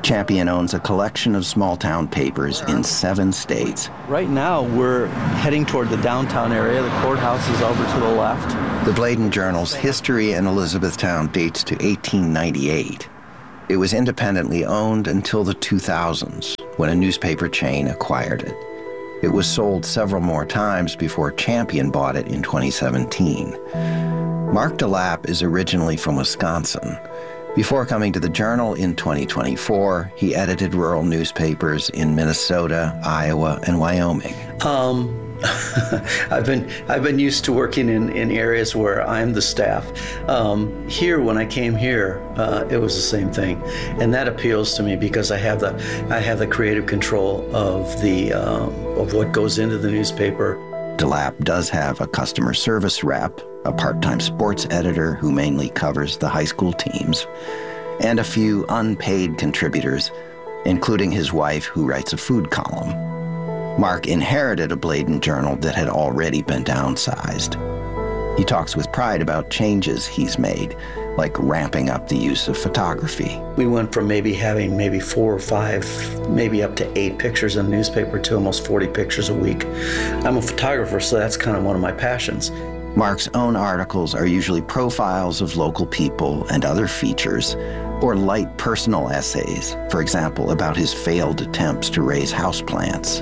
Champion owns a collection of small-town papers in seven states. Right now, we're heading toward the downtown area. The courthouse is over to the left. The Bladen Journal's history in Elizabethtown dates to eighteen ninety-eight. It was independently owned until the two thousands, when a newspaper chain acquired it. It was sold several more times before Champion bought it in twenty seventeen. Mark DeLapp is originally from Wisconsin. Before coming to the Journal in twenty twenty-four, he edited rural newspapers in Minnesota, Iowa, and Wyoming. Um, I've been I've been used to working in, in areas where I'm the staff. Um, here, when I came here, uh, it was the same thing, and that appeals to me because I have the I have the creative control of the uh, of what goes into the newspaper. DeLapp does have a customer service rep, a part-time sports editor who mainly covers the high school teams, and a few unpaid contributors, including his wife who writes a food column. Mark inherited a Bladen Journal that had already been downsized. He talks with pride about changes he's made, like ramping up the use of photography. We went from maybe having maybe four or five, maybe up to eight pictures in a newspaper to almost forty pictures a week. I'm a photographer, so that's kind of one of my passions. Mark's own articles are usually profiles of local people and other features, or light personal essays, for example, about his failed attempts to raise houseplants.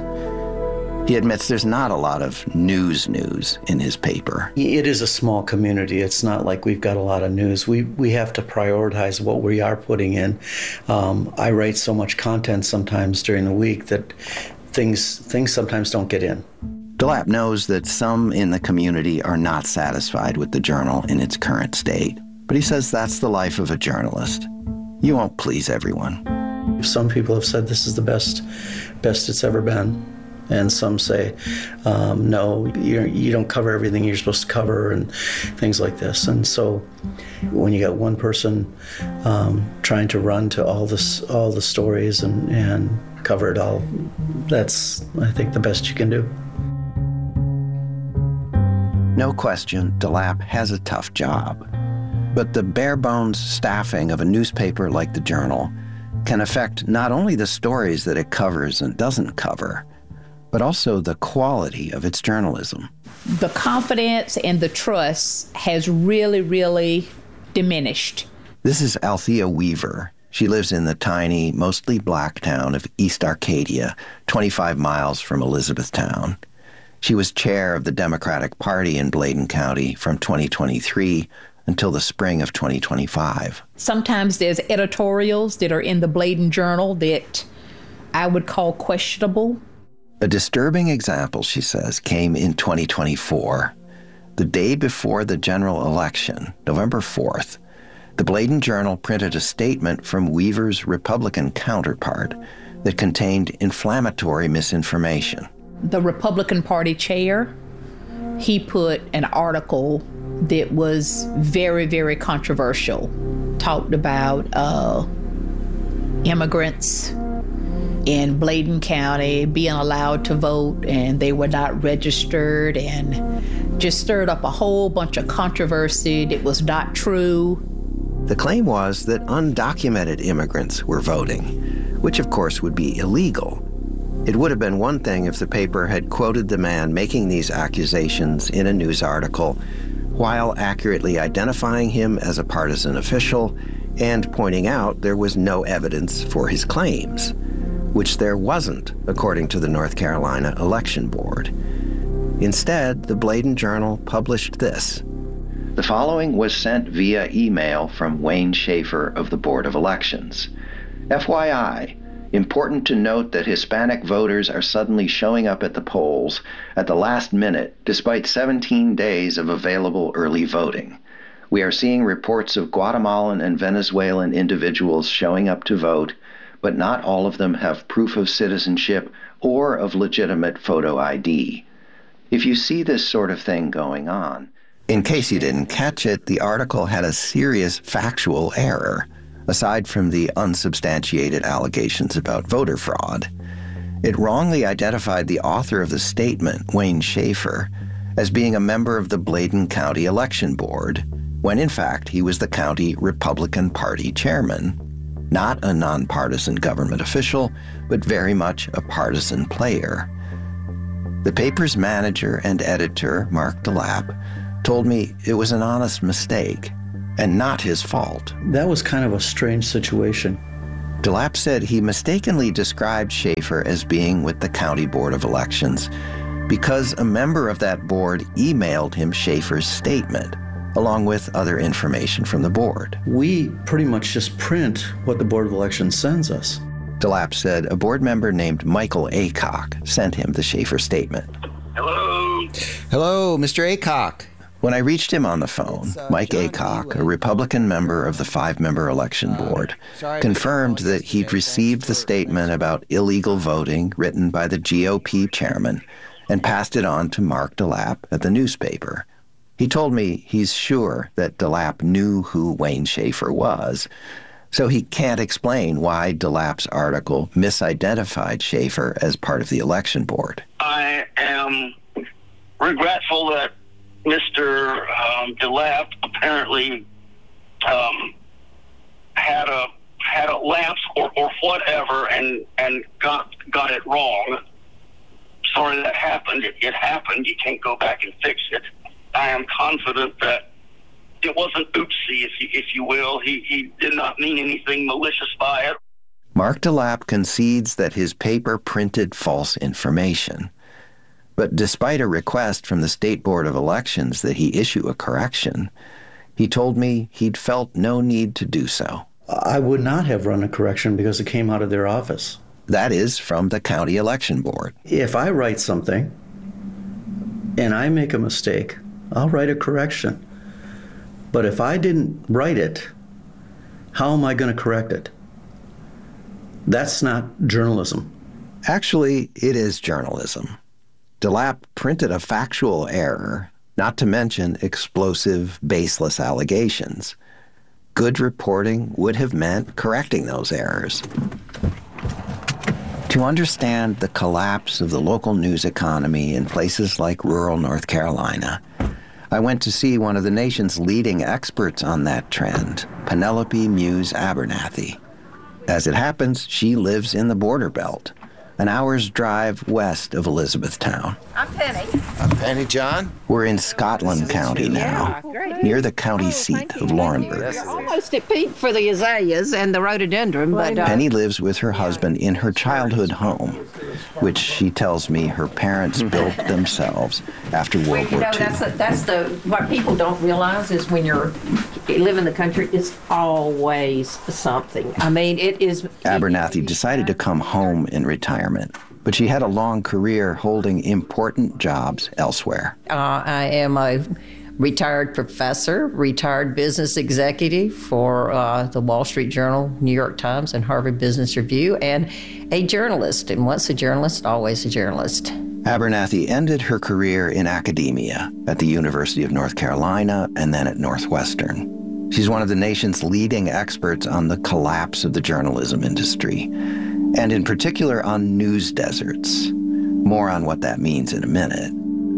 He admits there's not a lot of news news in his paper. It is a small community. It's not like we've got a lot of news. We we have to prioritize what we are putting in. Um, I write so much content sometimes during the week that things things sometimes don't get in. DeLapp knows that some in the community are not satisfied with the Journal in its current state, but he says that's the life of a journalist. You won't please everyone. Some people have said this is the best, best it's ever been. And some say, um, no, you you don't cover everything you're supposed to cover and things like this. And so when you got one person um, trying to run to all this, all the stories and, and cover it all, that's, I think, the best you can do. No question, DeLapp has a tough job. But the bare-bones staffing of a newspaper like the Journal can affect not only the stories that it covers and doesn't cover, but also the quality of its journalism. The confidence and the trust has really, really diminished. This is Althea Weaver. She lives in the tiny, mostly black town of East Arcadia, twenty-five miles from Elizabethtown. She was chair of the Democratic Party in Bladen County from twenty twenty-three until the spring of twenty twenty-five. Sometimes there's editorials that are in the Bladen Journal that I would call questionable. A disturbing example, she says, came in twenty twenty-four. The day before the general election, November fourth, the Bladen Journal printed a statement from Weaver's Republican counterpart that contained inflammatory misinformation. The Republican Party chair, he put an article that was very, very controversial, talked about uh, immigrants in Bladen County being allowed to vote, and they were not registered, and just stirred up a whole bunch of controversy that was not true. The claim was that undocumented immigrants were voting, which of course would be illegal. It would have been one thing if the paper had quoted the man making these accusations in a news article while accurately identifying him as a partisan official and pointing out there was no evidence for his claims, which there wasn't, according to the North Carolina Election Board. Instead, the Bladen Journal published this. The following was sent via email from Wayne Schaefer of the Board of Elections. F Y I, important to note that Hispanic voters are suddenly showing up at the polls at the last minute despite seventeen days of available early voting. We are seeing reports of Guatemalan and Venezuelan individuals showing up to vote, but not all of them have proof of citizenship or of legitimate photo I D. If you see this sort of thing going on, in case you didn't catch it, the article had a serious factual error, aside from the unsubstantiated allegations about voter fraud. It wrongly identified the author of the statement, Wayne Schaefer, as being a member of the Bladen County Election Board, when in fact he was the county Republican Party chairman. not a nonpartisan government official, but very much a partisan player. The paper's manager and editor, Mark DeLapp, told me it was an honest mistake and not his fault. That was kind of a strange situation. DeLapp said he mistakenly described Schaefer as being with the County Board of Elections because a member of that board emailed him Schaefer's statement, along with other information from the board. We pretty much just print what the Board of Elections sends us. DeLapp said a board member named Michael Aycock sent him the Schaefer statement. Hello? Hello, Mister Aycock. When I reached him on the phone, Mike Aycock, a Republican member of the five-member election board, confirmed that he'd received the statement about illegal voting written by the G O P chairman and passed it on to Mark DeLapp at the newspaper. He told me he's sure that DeLapp knew who Wayne Schaefer was, so he can't explain why DeLapp's article misidentified Schaefer as part of the election board. I am regretful that Mister Um, DeLapp apparently um, had a had a lapse or, or whatever and and got got it wrong. Sorry that happened. It, it happened. You can't go back and fix it. I am confident that it wasn't oopsie, if you, if you will. He he did not mean anything malicious by it. Mark DeLapp concedes that his paper printed false information. But despite a request from the State Board of Elections that he issue a correction, he told me he'd felt no need to do so. I would not have run a correction because it came out of their office. That is from the county election board. If I write something and I make a mistake, I'll write a correction. But if I didn't write it, how am I going to correct it? That's not journalism. Actually, it is journalism. DeLapp printed a factual error, not to mention explosive, baseless allegations. Good reporting would have meant correcting those errors. To understand the collapse of the local news economy in places like rural North Carolina, I went to see one of the nation's leading experts on that trend, Penelope Muse Abernathy. As it happens, she lives in the border belt, an hour's drive west of Elizabethtown. I'm Penny. I'm Penny, John. We're in Scotland County now, Yeah, near the county seat of Laurinburg. You're almost at peak for the azaleas and the rhododendron, but... Uh, Penny lives with her husband in her childhood home, which she tells me her parents built themselves after World well, you War know, Two. that's, a, that's the... What people don't realize is when you're... You live in the country, it's always something. I mean, it is... Abernathy decided to come home in retirement, but she had a long career holding important jobs elsewhere. Uh, I am a retired professor, retired business executive for uh, the Wall Street Journal, New York Times, and Harvard Business Review, and a journalist. And once a journalist, always a journalist. Abernathy ended her career in academia at the University of North Carolina and then at Northwestern. She's one of the nation's leading experts on the collapse of the journalism industry, and in particular on news deserts. More on what that means in a minute.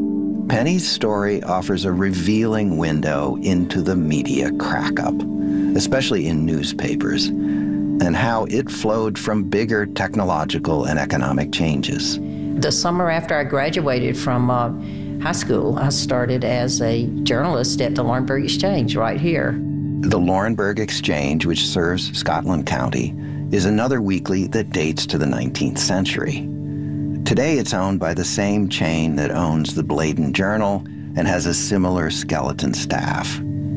Penny's story offers a revealing window into the media crack-up, especially in newspapers, and how it flowed from bigger technological and economic changes. The summer after I graduated from uh, high school, I started as a journalist at the Laurinburg Exchange right here. The Laurinburg Exchange, which serves Scotland County, is another weekly that dates to the nineteenth century. Today it's owned by the same chain that owns the Bladen Journal and has a similar skeleton staff.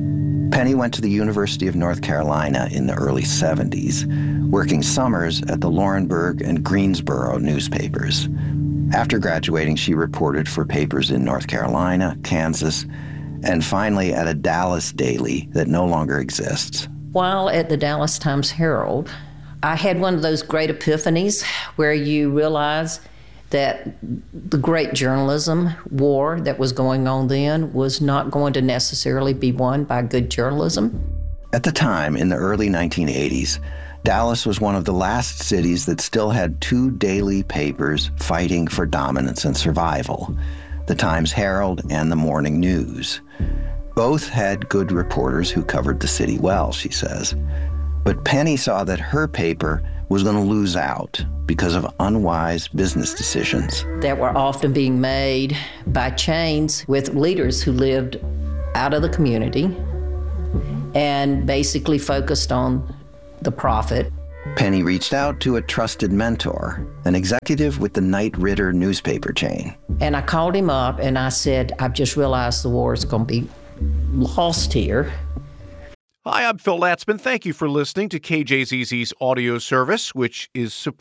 Penny went to the University of North Carolina in the early seventies, working summers at the Laurinburg and Greensboro newspapers. After graduating, she reported for papers in North Carolina, Kansas, and finally at a Dallas daily that no longer exists. While at the Dallas Times-Herald, I had one of those great epiphanies where you realize that the great journalism war that was going on then was not going to necessarily be won by good journalism. At the time, in the early nineteen eighties, Dallas was one of the last cities that still had two daily papers fighting for dominance and survival, the Times-Herald and the Morning News. Both had good reporters who covered the city well, she says. But Penny saw that her paper was going to lose out because of unwise business decisions that were often being made by chains with leaders who lived out of the community and basically focused on the profit. Penny reached out to a trusted mentor, an executive with the Knight Ridder newspaper chain. And I called him up and I said, I've just realized the war is going to be lost here. Hi, I'm Phil Latzman. Thank you for listening to K J Z Z's audio service, which is supported